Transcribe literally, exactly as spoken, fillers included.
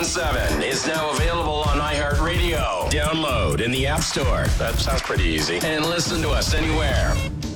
seven is now available on iHeartRadio. Download in the App Store. That sounds pretty easy. And listen to us anywhere.